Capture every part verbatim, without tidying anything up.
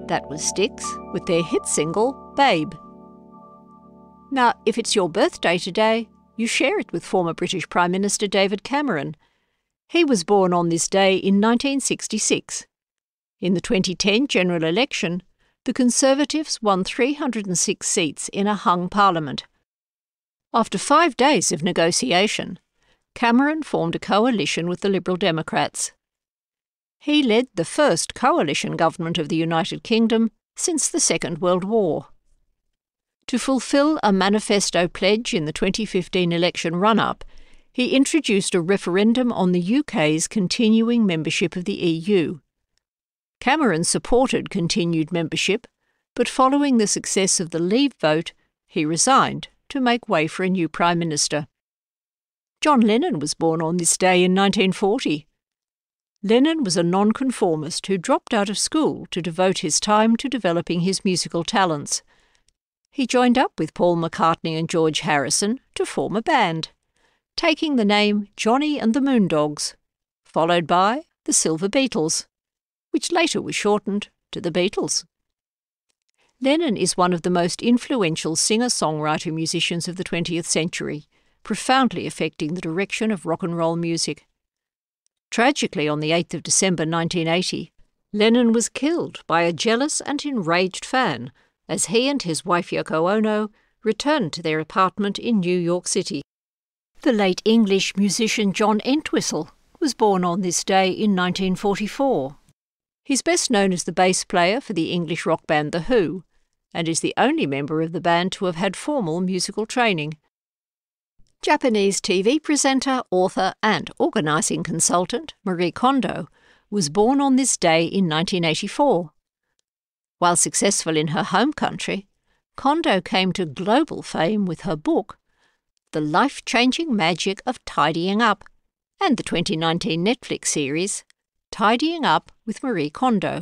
That was Styx with their hit single, Babe. Now, if it's your birthday today, you share it with former British Prime Minister David Cameron. He was born on this day in nineteen sixty-six. In the twenty ten general election, the Conservatives won three hundred six seats in a hung parliament. After five days of negotiation, Cameron formed a coalition with the Liberal Democrats. He led the first coalition government of the United Kingdom since the Second World War. To fulfil a manifesto pledge in the twenty fifteen election run-up, he introduced a referendum on the U K's continuing membership of the E U. Cameron supported continued membership, but following the success of the Leave vote, he resigned to make way for a new Prime Minister. John Lennon was born on this day in nineteen forty. Lennon was a nonconformist who dropped out of school to devote his time to developing his musical talents. He joined up with Paul McCartney and George Harrison to form a band, taking the name Johnny and the Moondogs, followed by the Silver Beatles, which later was shortened to the Beatles. Lennon is one of the most influential singer-songwriter-musicians of the twentieth century, profoundly affecting the direction of rock and roll music. Tragically, on the eighth of December nineteen eighty, Lennon was killed by a jealous and enraged fan as he and his wife Yoko Ono returned to their apartment in New York City. The late English musician John Entwistle was born on this day in nineteen forty-four. He's best known as the bass player for the English rock band The Who, and is the only member of the band to have had formal musical training. Japanese T V presenter, author and organising consultant Marie Kondo was born on this day in nineteen eighty-four. While successful in her home country, Kondo came to global fame with her book, The Life-Changing Magic of Tidying Up, and the twenty nineteen Netflix series, Tidying Up with Marie Kondo.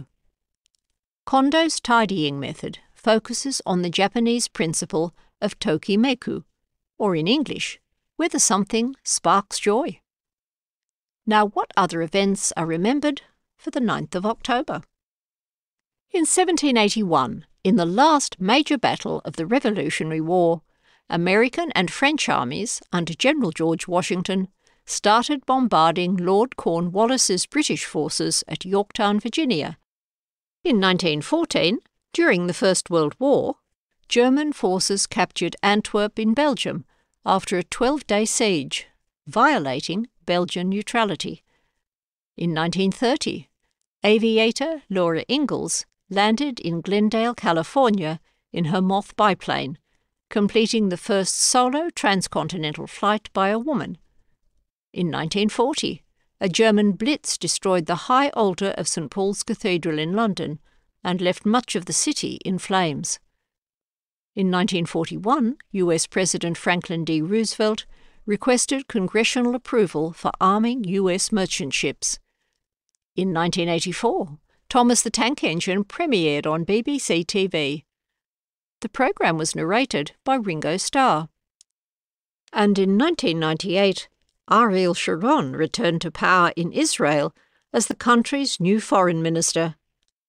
Kondo's tidying method focuses on the Japanese principle of tokimeku, or in English, whether something sparks joy. Now, what other events are remembered for the ninth of October? In seventeen eighty-one, in the last major battle of the Revolutionary War, American and French armies, under General George Washington, started bombarding Lord Cornwallis's British forces at Yorktown, Virginia. In nineteen fourteen, during the First World War, German forces captured Antwerp in Belgium after a twelve-day siege, violating Belgian neutrality. In nineteen thirty, aviator Laura Ingalls landed in Glendale, California in her Moth biplane, completing the first solo transcontinental flight by a woman. In nineteen forty, a German Blitz destroyed the high altar of Saint Paul's Cathedral in London and left much of the city in flames. In nineteen forty-one, U S President Franklin D. Roosevelt requested congressional approval for arming U S merchant ships. In nineteen eighty-four, Thomas the Tank Engine premiered on B B C T V. The programme was narrated by Ringo Starr. And in nineteen ninety-eight, Ariel Sharon returned to power in Israel as the country's new foreign minister.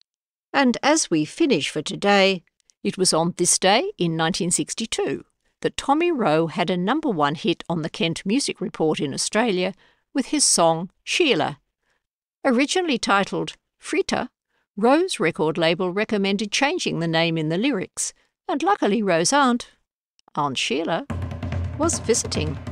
And as we finish for today, it was on this day in nineteen sixty-two that Tommy Rowe had a number one hit on the Kent Music Report in Australia with his song Sheila. Originally titled Frita, Rowe's record label recommended changing the name in the lyrics, and luckily Rowe's aunt, Aunt Sheila, was visiting.